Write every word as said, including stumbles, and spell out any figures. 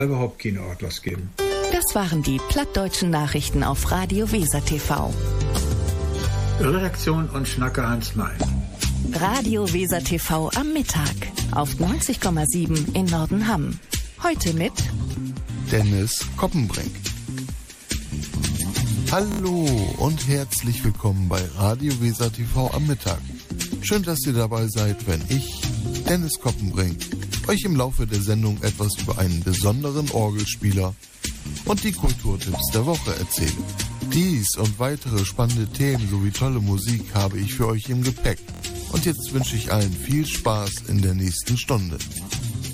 überhaupt keine Ortlos geben. Das waren die plattdeutschen Nachrichten auf Radio Weser T V. Redaktion und Schnacker Hans May. Radio Weser T V am Mittag auf neunzig Komma sieben in Nordenham. Heute mit Dennis Koppenbrink. Hallo und herzlich willkommen bei Radio Weser T V am Mittag. Schön, dass ihr dabei seid, wenn ich, Dennis Koppenbrink, euch im Laufe der Sendung etwas über einen besonderen Orgelspieler und die Kulturtipps der Woche erzähle. Dies und weitere spannende Themen sowie tolle Musik habe ich für euch im Gepäck. Und jetzt wünsche ich allen viel Spaß in der nächsten Stunde.